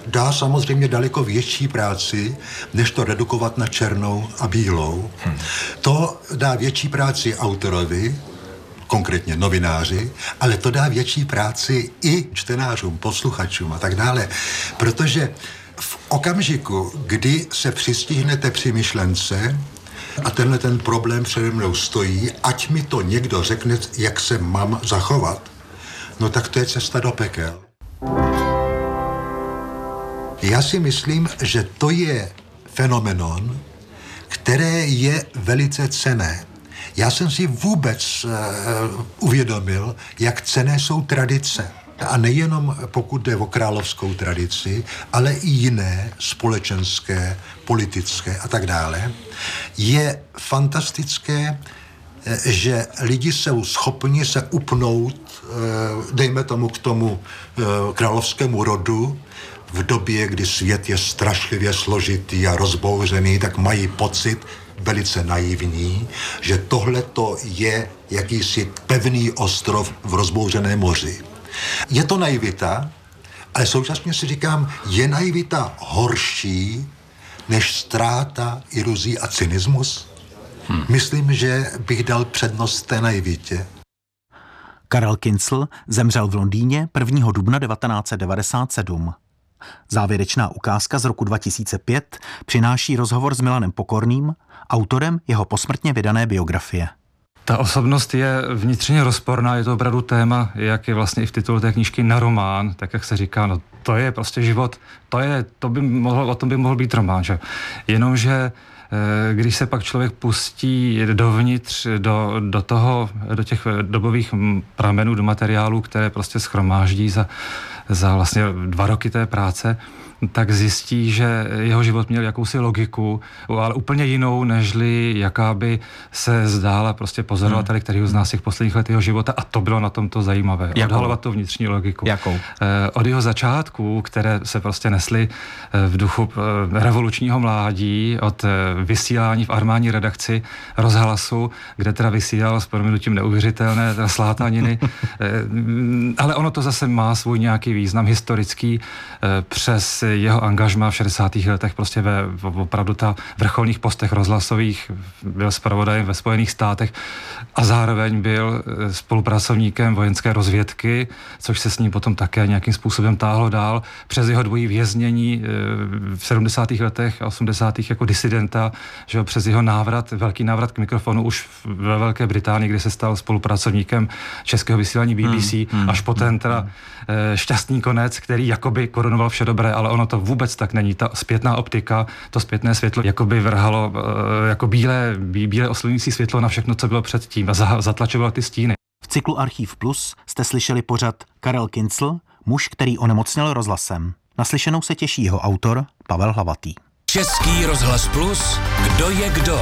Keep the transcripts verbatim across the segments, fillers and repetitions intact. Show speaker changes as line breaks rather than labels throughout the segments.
dá samozřejmě daleko větší práci, než to redukovat na černou a bílou. Hmm. To dá větší práci autorovi, konkrétně novináři, ale to dá větší práci i čtenářům, posluchačům a tak dále. Protože v okamžiku, kdy se přistihnete při myšlence a tenhle ten problém přede mnou stojí, ať mi to někdo řekne, jak se mám zachovat, no tak to je cesta do pekel. Já si myslím, že to je fenomenon, které je velice cenné. Já jsem si vůbec uh, uvědomil, jak cenné jsou tradice. A nejenom pokud jde o královskou tradici, ale i jiné společenské, politické a tak dále. Je fantastické, že lidi jsou schopni se upnout, dejme tomu k tomu královskému rodu, v době, kdy svět je strašlivě složitý a rozbouřený, tak mají pocit, velice naivní, že tohleto je jakýsi pevný ostrov v rozbouřeném moři. Je to naivita, ale současně si říkám, je naivita horší než ztráta iluzí a cynismus? Hmm. Myslím, že bych dal přednost té naivitě.
Karel Kinzel zemřel v Londýně prvního dubna devatenáct set devadesát sedm. Závěrečná ukázka z roku dva tisíce pět přináší rozhovor s Milanem Pokorným, autorem jeho posmrtně vydané biografie.
Ta osobnost je vnitřně rozporná, je to opravdu téma, jak je vlastně i v titulu té knížky, na román, tak jak se říká, no to je prostě život, to je, to by mohlo, o tom by mohl být román, že? Jenomže když se pak člověk pustí dovnitř do, do toho, do těch dobových pramenů, do materiálů, které prostě shromáždí za, za vlastně dva roky té práce, tak zjistí, že jeho život měl jakousi logiku, ale úplně jinou, nežli jaká by se zdála prostě pozorovateli, který zná z těch posledních let jeho života, a to bylo na tom to zajímavé.
Jakou?
Odhalovat tu vnitřní logiku.
Jakou?
Eh, od jeho začátků, které se prostě nesly v duchu revolučního mládí, od vysílání v armádní redakci rozhlasu, kde teda vysílal s prominutím neuvěřitelné teda slátaniny, eh, ale ono to zase má svůj nějaký význam historický eh, přes jeho angažmá v šedesátých letech prostě ve v opravdu ta vrcholných postech rozhlasových, byl zpravodajem ve Spojených státech a zároveň byl spolupracovníkem vojenské rozvědky, což se s ním potom také nějakým způsobem táhlo dál, přes jeho dvojí věznění v sedmdesátých letech a osmdesátých jako disidenta, že přes jeho návrat, velký návrat k mikrofonu už ve Velké Británii, kde se stal spolupracovníkem českého vysílání B B C, hmm, hmm, až po ten teda šťastný konec, který jakoby korunoval vše dobré, ale ono to vůbec tak není. Ta zpětná optika, to zpětné světlo jakoby vrhalo jako bílé, bílé osluňující světlo na všechno, co bylo předtím, a zatlačovalo ty stíny.
V cyklu Archív Plus jste slyšeli pořad Karel Kinzel, muž, který onemocněl rozhlasem. Naslyšenou se těší jeho autor Pavel Hlavatý.
Český rozhlas Plus, kdo je kdo?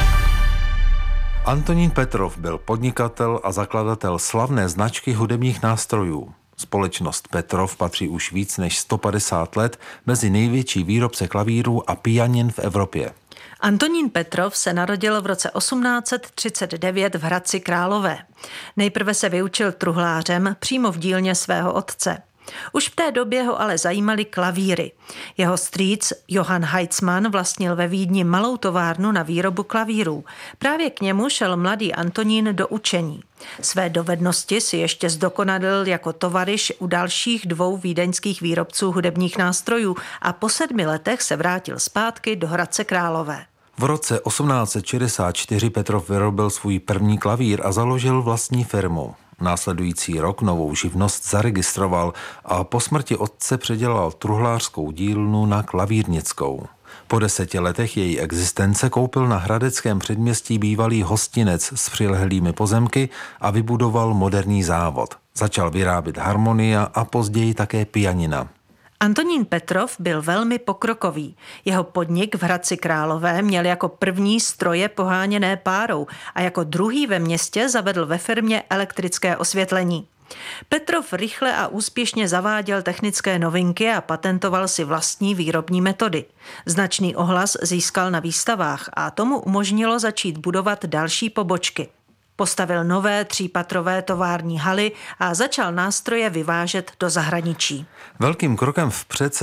Antonín Petrov byl podnikatel a zakladatel slavné značky hudebních nástrojů. Společnost Petrov patří už víc než sto padesát let mezi největší výrobce klavírů a pianin v Evropě.
Antonín Petrov se narodil v roce osmnáct set třicet devět v Hradci Králové. Nejprve se vyučil truhlářem přímo v dílně svého otce. Už v té době ho ale zajímaly klavíry. Jeho strýc Johann Heitzmann vlastnil ve Vídni malou továrnu na výrobu klavírů. Právě k němu šel mladý Antonín do učení. Své dovednosti si ještě zdokonalil jako tovaryš u dalších dvou vídeňských výrobců hudebních nástrojů a po sedmi letech se vrátil zpátky do Hradce Králové.
V roce osmnáct set šedesát čtyři Petrov vyrobil svůj první klavír a založil vlastní firmu. Následující rok novou živnost zaregistroval a po smrti otce předělal truhlářskou dílnu na klavírnickou. Po deseti letech její existence koupil na hradeckém předměstí bývalý hostinec s přilehlými pozemky a vybudoval moderní závod. Začal vyrábět harmonia a později také pianina.
Antonín Petrov byl velmi pokrokový. Jeho podnik v Hradci Králové měl jako první stroje poháněné párou a jako druhý ve městě zavedl ve firmě elektrické osvětlení. Petrov rychle a úspěšně zaváděl technické novinky a patentoval si vlastní výrobní metody. Značný ohlas získal na výstavách a tomu umožnilo začít budovat další pobočky. Postavil nové třípatrové tovární haly a začal nástroje vyvážet do zahraničí.
Velkým krokem vpřed se